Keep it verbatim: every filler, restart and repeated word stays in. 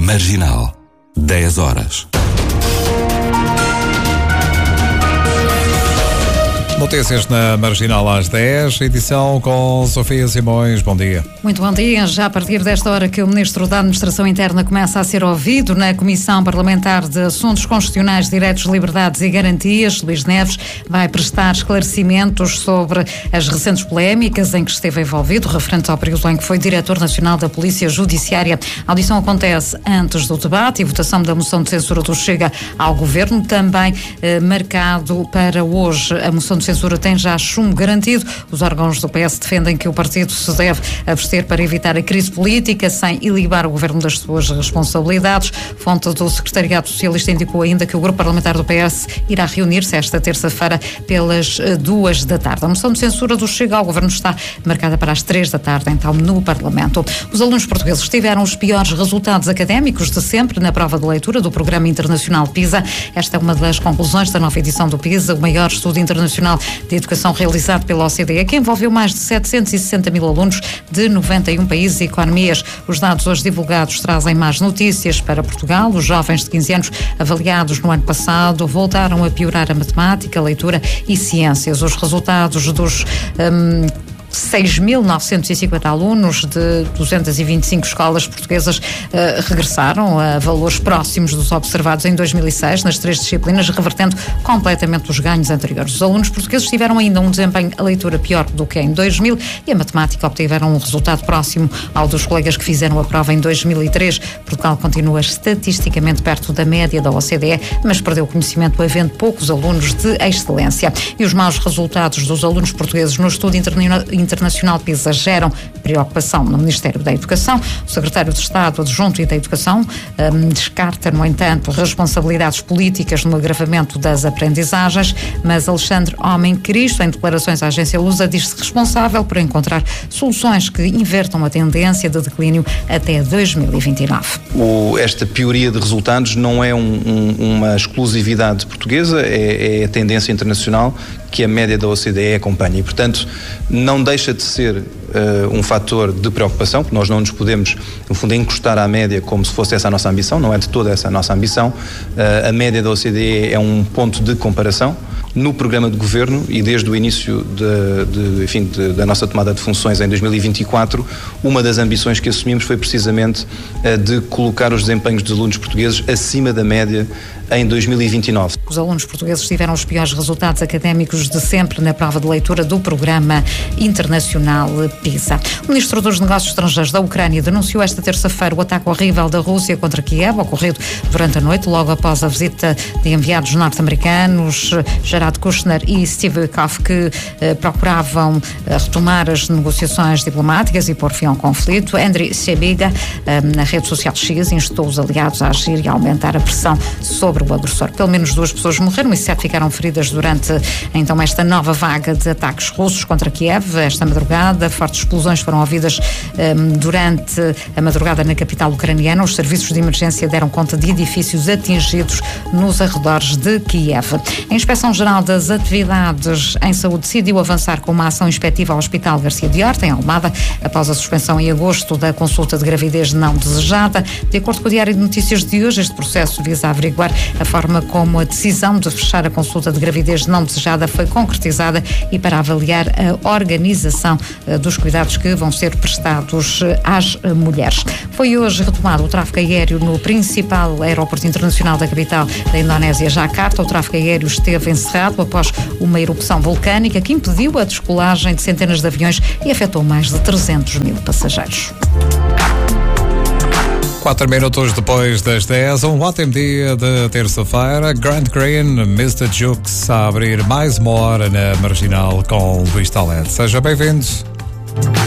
Marginal, dez horas. Notícias na Marginal às dez, edição com Sofia Simões. Bom dia. Muito bom dia. Já a partir desta hora que o Ministro da Administração Interna começa a ser ouvido na Comissão Parlamentar de Assuntos Constitucionais, Direitos, Liberdades e Garantias, Luís Neves vai prestar esclarecimentos sobre as recentes polémicas em que esteve envolvido, referente ao período em que foi Diretor Nacional da Polícia Judiciária. A audição acontece antes do debate e votação da moção de censura do Chega ao Governo, também eh, marcado para hoje. A moção de censura tem já chumbo garantido. Os órgãos do P S defendem que o partido se deve abster para evitar a crise política sem ilibar o governo das suas responsabilidades. Fonte do Secretariado Socialista indicou ainda que o grupo parlamentar do P S irá reunir-se esta terça-feira pelas duas da tarde. A moção de censura do Chega ao Governo está marcada para as três da tarde, então, no Parlamento. Os alunos portugueses tiveram os piores resultados académicos de sempre na prova de leitura do Programa Internacional PISA. Esta é uma das conclusões da nova edição do PISA, o maior estudo internacional de educação realizado pela O C D E, que envolveu mais de setecentos e sessenta mil alunos de noventa e um países e economias. Os dados hoje divulgados trazem más notícias para Portugal. Os jovens de quinze anos avaliados no ano passado voltaram a piorar a matemática, a leitura e ciências. Os resultados dos hum, seis mil novecentos e cinquenta alunos de duzentas e vinte e cinco escolas portuguesas uh, regressaram a valores próximos dos observados em dois mil e seis nas três disciplinas, revertendo completamente os ganhos anteriores. Os alunos portugueses tiveram ainda um desempenho a leitura pior do que em dois mil e a matemática obtiveram um resultado próximo ao dos colegas que fizeram a prova em dois mil e três. Portugal continua estatisticamente perto da média da O C D E, mas perdeu conhecimento havendo poucos alunos de excelência. E os maus resultados dos alunos portugueses no estudo internacional Internacional PISA geram preocupação no Ministério da Educação. O Secretário de Estado Adjunto e da Educação um, descarta, no entanto, responsabilidades políticas no agravamento das aprendizagens, mas Alexandre Homem Cristo, em declarações à agência Lusa, diz-se responsável por encontrar soluções que invertam a tendência de declínio até dois mil e vinte e nove. O, esta pioria de resultados não é um, um, uma exclusividade portuguesa, é, é a tendência internacional que a média da O C D E acompanha e, portanto, não deixa de ser uh, um fator de preocupação, porque nós não nos podemos, no fundo, encostar à média como se fosse essa a nossa ambição, não é de toda essa a nossa ambição. Uh, a média da O C D E é um ponto de comparação. No programa de governo e desde o início de, de, enfim, de, da nossa tomada de funções em dois mil e vinte e quatro, uma das ambições que assumimos foi precisamente a de colocar os desempenhos dos alunos portugueses acima da média em dois mil e vinte e nove. Os alunos portugueses tiveram os piores resultados académicos de sempre na prova de leitura do Programa Internacional PISA. O Ministro dos Negócios Estrangeiros da Ucrânia denunciou esta terça-feira o ataque horrível da Rússia contra Kiev, ocorrido durante a noite, logo após a visita de enviados norte-americanos Jared Kushner e Steve Witkoff, que eh, procuravam eh, retomar as negociações diplomáticas e pôr fim ao conflito. Andriy Sybiga, eh, na rede social X, instou os aliados a agir e a aumentar a pressão sobre o agressor. Pelo menos duas pessoas morreram e sete ficaram feridas durante então esta nova vaga de ataques russos contra Kiev. Esta madrugada, fortes explosões foram ouvidas um, durante a madrugada na capital ucraniana. Os serviços de emergência deram conta de edifícios atingidos nos arredores de Kiev. A Inspeção-Geral das Atividades em Saúde decidiu avançar com uma ação inspectiva ao Hospital Garcia de Horta, em Almada, após a suspensão em agosto da consulta de gravidez não desejada. De acordo com o Diário de Notícias de hoje, este processo visa averiguar a forma como a decisão de fechar a consulta de gravidez não desejada foi concretizada e para avaliar a organização dos cuidados que vão ser prestados às mulheres. Foi hoje retomado o tráfego aéreo no principal aeroporto internacional da capital da Indonésia, Jakarta. O tráfego aéreo esteve encerrado após uma erupção vulcânica que impediu a descolagem de centenas de aviões e afetou mais de trezentos mil passageiros. Quatro minutos depois das dez, um ótimo dia de terça-feira. Grant Green, mister Jukes, a abrir mais uma hora na Marginal com Luís Talete. Seja bem-vindo.